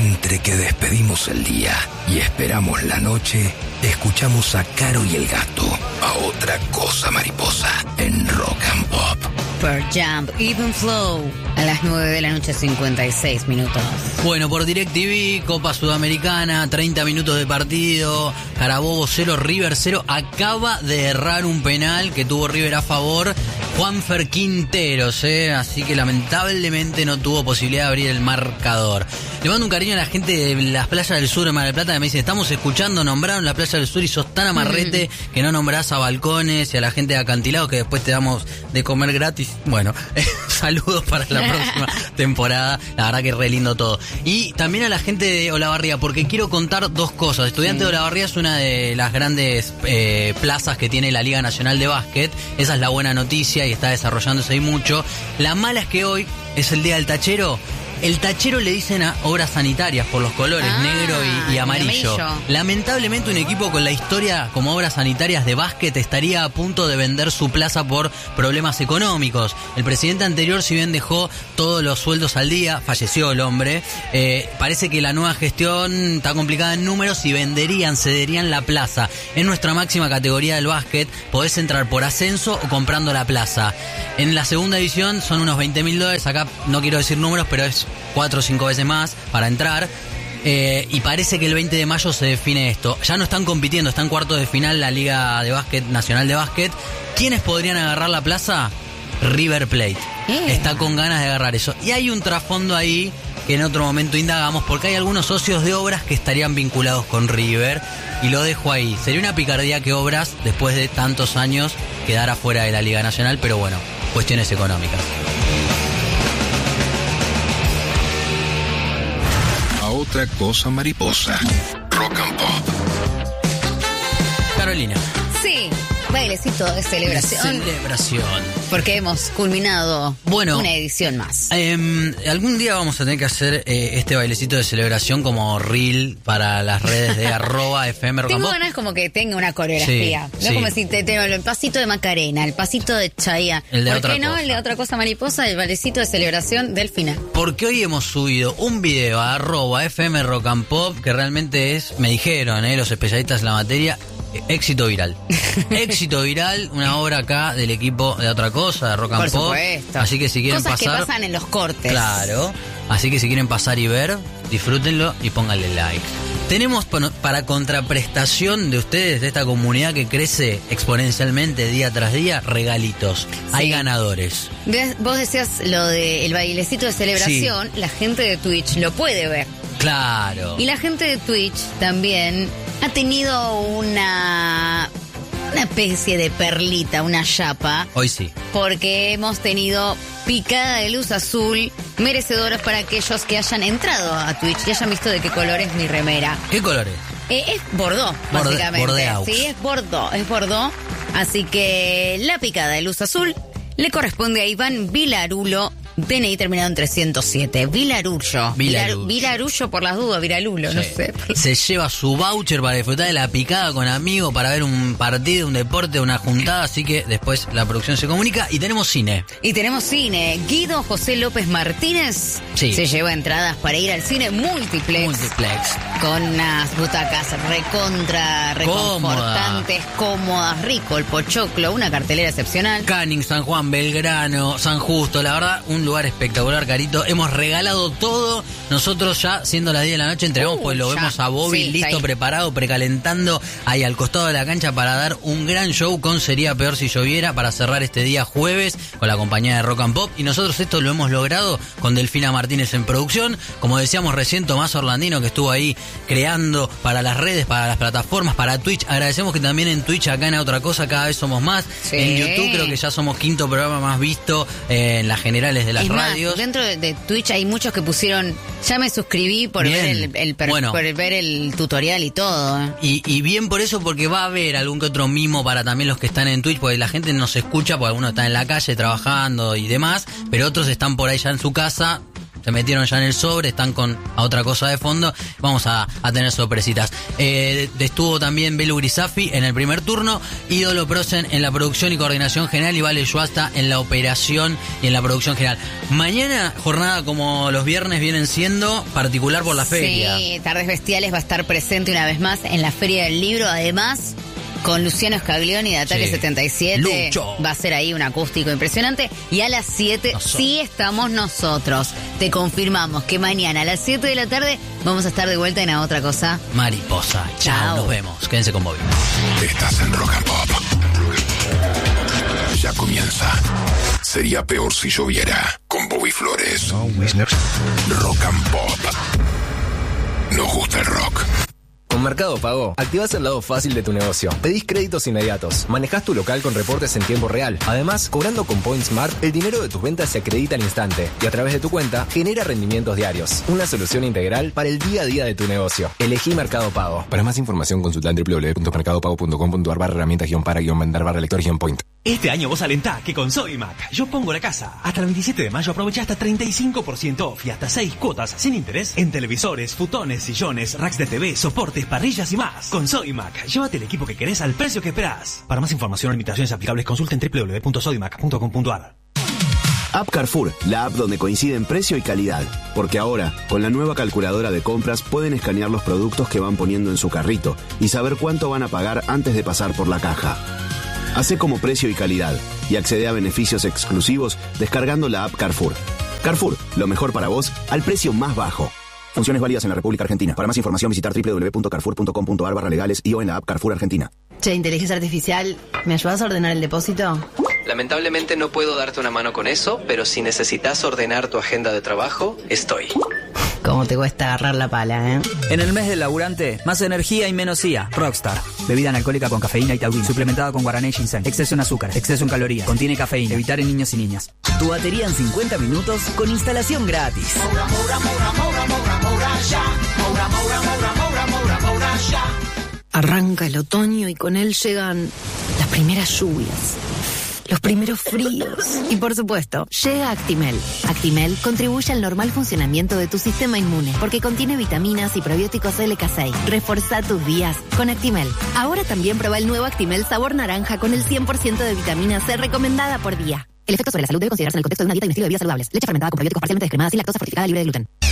Entre que despedimos el día y esperamos la noche, escuchamos a Caro y el Gato, a Otra Cosa Mariposa, en Rock and Pop. Pearl Jam, Even Flow, a las 9:56 PM. Bueno, por DirecTV, Copa Sudamericana, 30 minutos de partido, Carabobo 0, River 0. Acaba de errar un penal que tuvo River a favor, Juanfer Quinteros, así que lamentablemente no tuvo posibilidad de abrir el marcador. Le mando un cariño a la gente de las playas del sur de Mar del Plata que me dice, estamos escuchando, nombraron la playa del sur y sos tan amarrete que no nombrás a Balcones y a la gente de Acantilado que después te damos de comer gratis. Bueno, saludos para la próxima temporada, la verdad que es re lindo todo. Y también a la gente de Olavarría, porque quiero contar dos cosas. Estudiante de Olavarría es una de las grandes plazas que tiene la Liga Nacional de Básquet, esa es la buena noticia y está desarrollándose ahí mucho. La mala es que hoy es el día del tachero. El tachero le dicen a obras sanitarias por los colores negro y amarillo. Lamentablemente un equipo con la historia como obras sanitarias de básquet estaría a punto de vender su plaza por problemas económicos. El presidente anterior, si bien dejó todos los sueldos al día, falleció el hombre, parece que la nueva gestión está complicada en números y cederían la plaza. En nuestra máxima categoría del básquet podés entrar por ascenso o comprando la plaza. En la segunda división son unos $20.000, acá no quiero decir números, pero es 4 o 5 veces más para entrar. Y parece que el 20 de mayo se define esto. Ya no están compitiendo, está en cuartos de final la Liga de Básquet Nacional de Básquet. ¿Quiénes podrían agarrar la plaza? River Plate. Está con ganas de agarrar eso. Y hay un trasfondo ahí que en otro momento indagamos, porque hay algunos socios de Obras que estarían vinculados con River. Y lo dejo ahí. Sería una picardía que Obras, después de tantos años, quedara fuera de la Liga Nacional, pero bueno, cuestiones económicas. Otra Cosa Mariposa, Rock and Pop. Carolina. Sí, bailecito de celebración. Porque hemos culminado una edición más. Algún día vamos a tener que hacer este bailecito de celebración como reel para las redes de @FM Rock and Tengo Pop. ganas como que tenga una coreografía. No es como si te tengo el pasito de Macarena, el pasito de Chayanne. El de ¿Por Otra qué no? Cosa. El de Otra Cosa Mariposa, el bailecito de celebración del final. Porque hoy hemos subido un video a @FM Rock and Pop que realmente es, me dijeron los especialistas en la materia, éxito viral. Éxito viral, una obra acá del equipo de Otra Cosa, de Rock and Por Pop. supuesto. Así que si quieren Cosas pasar, que pasan en los cortes. claro. Así que si quieren pasar y ver, disfrútenlo y pónganle like. Tenemos para contraprestación de ustedes, de esta comunidad que crece exponencialmente día tras día, regalitos. Hay ganadores. Vos decías lo del bailecito de celebración, la gente de Twitch lo puede ver. Claro. Y la gente de Twitch también ha tenido una especie de perlita, una chapa. Hoy sí. Porque hemos tenido picada de luz azul, merecedoras para aquellos que hayan entrado a Twitch y hayan visto de qué color es mi remera. ¿Qué colores? Es bordeaux, básicamente. Bordeaux. Sí, es bordeaux. Así que la picada de luz azul le corresponde a Iván Vilarulo, DNI terminado en 307. Vilarullo por las dudas, Viralulo, Sí. no sé. Se lleva su voucher para disfrutar de la picada con amigos, para ver un partido, un deporte, una juntada, así que después la producción se comunica y tenemos cine. Y tenemos cine. Guido José López Martínez se lleva entradas para ir al cine multiplex. Con unas butacas reconfortantes, cómodas, rico el pochoclo, una cartelera excepcional. Canning, San Juan, Belgrano, San Justo, la verdad, un lugar espectacular, Carito. Hemos regalado todo. Nosotros ya, siendo las 10 de la noche, entregamos, pues lo vemos a Bobby listo, preparado, precalentando ahí al costado de la cancha para dar un gran show con Sería Peor Si Lloviera para cerrar este día jueves con la compañía de Rock and Pop. Y nosotros esto lo hemos logrado con Delfina Martínez en producción. Como decíamos recién, Tomás Orlandino, que estuvo ahí creando para las redes, para las plataformas, para Twitch. Agradecemos que también en Twitch, acá en Otra Cosa, cada vez somos más. Sí. En YouTube creo que ya somos quinto programa más visto en las generales de las radios. Dentro de Twitch hay muchos que pusieron, ya me suscribí por ver por ver el tutorial y todo. Y bien por eso, porque va a haber algún que otro mimo para también los que están en Twitch, porque la gente nos escucha, porque algunos están en la calle trabajando y demás, pero otros están por ahí ya en su casa se metieron ya en el sobre, están con a otra cosa de fondo. Vamos a tener sorpresitas. Estuvo también Belu Grisafi en el primer turno, Ídolo Prosen en la producción y coordinación general y Vale Yuasta en la operación y en la producción general. Mañana, jornada como los viernes vienen siendo, particular por la feria. Sí, Tardes Bestiales va a estar presente una vez más en la Feria del Libro, además con Luciano Scaglioni de Ataque 77. Lucho. Va a ser ahí un acústico impresionante. Y a las 7 sí estamos nosotros. Te confirmamos que mañana a las 7 de la tarde vamos a estar de vuelta en A Otra Cosa Mariposa. Chao, nos vemos. Quédense con Bobby. Estás en Rock and Pop. Ya comienza. Sería peor si lloviera. Con Bobby Flores. Rock and Pop. Nos gusta el rock. Con Mercado Pago, activás el lado fácil de tu negocio. Pedís créditos inmediatos. Manejás tu local con reportes en tiempo real. Además, cobrando con Point Smart, el dinero de tus ventas se acredita al instante y a través de tu cuenta genera rendimientos diarios. Una solución integral para el día a día de tu negocio. Elegí Mercado Pago. Para más información, consulta en www.mercadopago.com.ar/herramientas-para-vender-lector-point. Este año vos alentá que con Sodimac yo pongo la casa. Hasta el 27 de mayo aprovecha hasta 35% off y hasta 6 cuotas sin interés en televisores, futones, sillones, racks de TV, soportes, parrillas y más. Con Sodimac, llévate el equipo que querés al precio que esperás. Para más información o limitaciones aplicables, consulta en www.sodimac.com.ar. App Carrefour, la app donde coinciden precio y calidad. Porque ahora, con la nueva calculadora de compras, pueden escanear los productos que van poniendo en su carrito y saber cuánto van a pagar antes de pasar por la caja. Hacé como precio y calidad y accede a beneficios exclusivos descargando la app Carrefour. Carrefour, lo mejor para vos al precio más bajo. Funciones válidas en la República Argentina. Para más información visitar www.carrefour.com.ar/legales y o en la app Carrefour Argentina. Che, inteligencia artificial, ¿me ayudas a ordenar el depósito? Lamentablemente no puedo darte una mano con eso, pero si necesitas ordenar tu agenda de trabajo, estoy. ¿Cómo te cuesta agarrar la pala, En el mes del laburante, más energía y menos IA. Rockstar. Bebida analcohólica con cafeína y taurina. Suplementada con guaraná y ginseng. Exceso en azúcar. Exceso en calorías. Contiene cafeína. Evitar en niños y niñas. Tu batería en 50 minutos con instalación gratis. Arranca el otoño y con él llegan las primeras lluvias, los primeros fríos y, por supuesto, llega Actimel. Actimel contribuye al normal funcionamiento de tu sistema inmune porque contiene vitaminas y probióticos LK6. Reforzá tus días con Actimel. Ahora también prueba el nuevo Actimel sabor naranja con el 100% de vitamina C recomendada por día. El efecto sobre la salud debe considerarse en el contexto de una dieta y un estilo de vida saludables. Leche fermentada con probióticos parcialmente descremadas y lactosa fortificada libre de gluten.